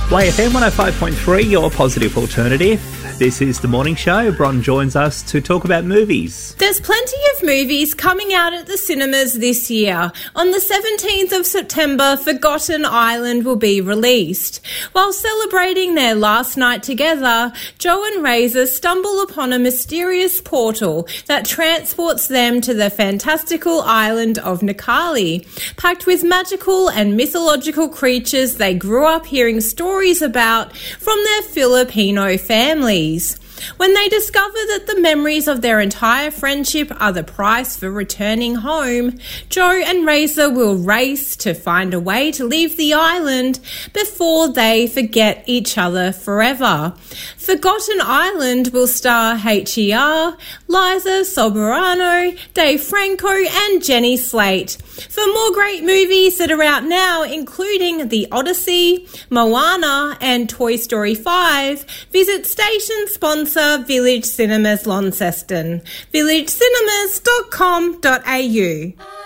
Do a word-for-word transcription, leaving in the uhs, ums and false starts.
Y F M one oh five point three, your positive alternative. This is The Morning Show. Bron joins us to talk about movies. There's plenty of movies coming out at the cinemas this year. On the seventeenth of September, Forgotten Island will be released. While celebrating their last night together, Joe and Razor stumble upon a mysterious portal that transports them to the fantastical island of Nikali. Packed with magical and mythological creatures they grew up hearing stories about from their Filipino families. When they discover that the memories of their entire friendship are the price for returning home, Joe and Razor will race to find a way to leave the island before they forget each other forever. Forgotten Island will star H E R, Liza Soberano, Dave Franco and Jenny Slate. For more great movies that are out now, including The Odyssey, Moana and Toy Story five, visit station sponsor Village Cinemas Launceston, village cinemas dot com dot a u.